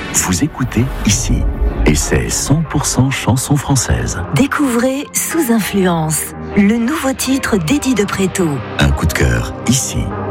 Vous écoutez ici. Et c'est 100% chanson française. Découvrez Sous Influence, le nouveau titre d'Eddie de Préto. Un coup de cœur ici.